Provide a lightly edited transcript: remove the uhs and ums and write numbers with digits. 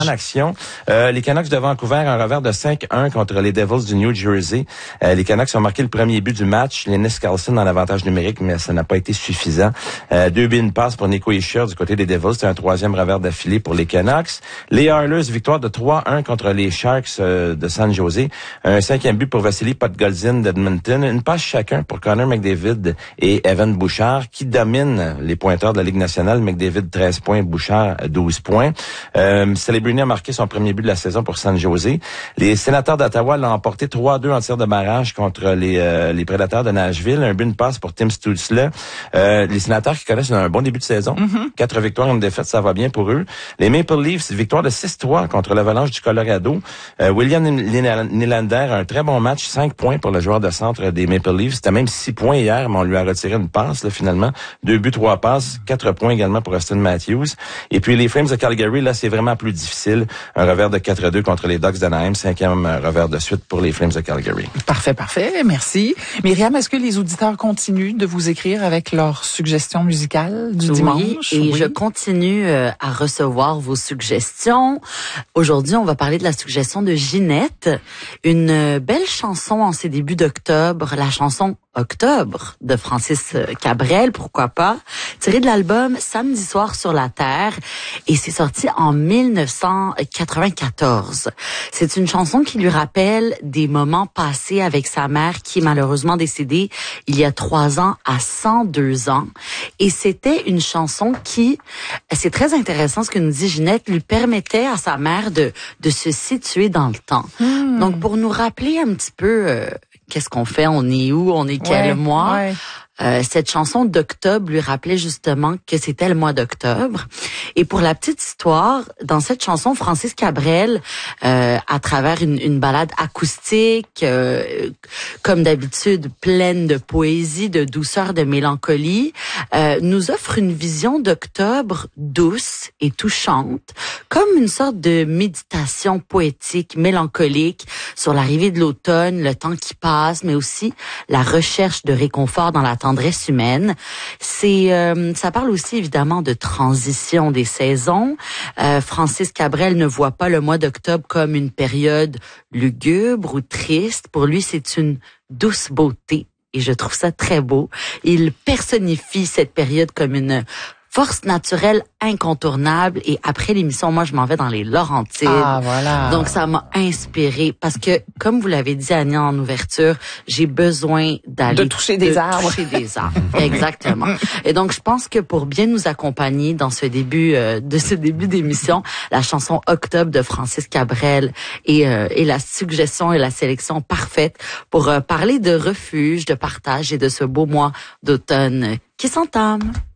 En action, les Canucks de Vancouver un revers de 5-1 contre les Devils du New Jersey. Les Canucks ont marqué le premier but du match. Linus Karlsson en avantage numérique, mais ça n'a pas été suffisant. 2 buts, une passe pour Nico Hischier du côté des Devils. C'était un troisième revers d'affilée pour les Canucks. Les Oilers, victoire de 3-1 contre les Sharks de San Jose. Un cinquième but pour Vassili Podkolzin d'Edmonton. Une passe chacun pour Connor McDavid et Evan Bouchard qui dominent les pointeurs de la Ligue nationale. McDavid 13 points, Bouchard 12 points. Celebrini a marqué son premier but de la saison pour San Jose. Les Sénateurs d'Ottawa l'ont emporté 3-2 en tir de barrage contre les Prédateurs de Nashville. Un but, une passe pour Tim Stützle. Les Sénateurs qui connaissent un bon début de saison. 4 victoires, une défaite, ça va bien pour eux. Les Maple Leafs, victoire de 6-3 contre l'Avalanche du Colorado. William Nylander, un très bon match, 5 points pour le joueur de centre des Maple Leafs. C'était même 6 points hier, mais on lui a retiré une passe là, finalement. 2 buts, 3 passes, 4 points également pour Austin Matthews. Et puis les Flames de Calgary, là, c'est vraiment plus difficile. Un revers de 4-2 contre les Ducks d'Anaheim, 5e revers de suite pour les Flames de Calgary. Parfait, merci. Myriam, est-ce que les auditeurs continuent de vous écrire avec leurs suggestions musicales du dimanche? Oui, je continue à recevoir vos suggestions. Aujourd'hui, on va parler de la suggestion de Ginette, une belle chanson en ces débuts d'octobre, la chanson Octobre de Francis Cabrel, pourquoi pas, tiré de l'album Samedi soir sur la Terre, et c'est sorti en 1994. C'est une chanson qui lui rappelle des moments passés avec sa mère qui est malheureusement décédée il y a 3 ans à 102 ans, et c'était une chanson qui, c'est très intéressant ce que nous dit Ginette, lui permettait à sa mère de se situer dans le temps. Donc pour nous rappeler un petit peu qu'est-ce qu'on fait, on est où, on est quel mois. Cette chanson d'octobre lui rappelait justement que c'était le mois d'octobre. Et pour la petite histoire, dans cette chanson, Francis Cabrel, à travers une balade acoustique, comme d'habitude pleine de poésie, de douceur, de mélancolie, nous offre une vision d'octobre douce et touchante, comme une sorte de méditation poétique, mélancolique sur l'arrivée de l'automne, le temps qui passe, mais aussi la recherche de réconfort dans la tendresse humaine. Ça parle aussi évidemment de transition des saisons. Francis Cabrel ne voit pas le mois d'octobre comme une période lugubre ou triste. Pour lui, c'est une douce beauté. Et je trouve ça très beau. Il personnifie cette période comme une force naturelle incontournable. Et après l'émission, moi, je m'en vais dans les Laurentides. Ah, voilà. Donc, ça m'a inspiré parce que, comme vous l'avez dit, Annie, en ouverture, j'ai besoin d'aller... De toucher des arbres. Toucher des arbres. Exactement. Et donc, je pense que pour bien nous accompagner dans ce début d'émission, la chanson Octobre de Francis Cabrel est la suggestion et la sélection parfaite pour parler de refuge, de partage et de ce beau mois d'automne qui s'entame.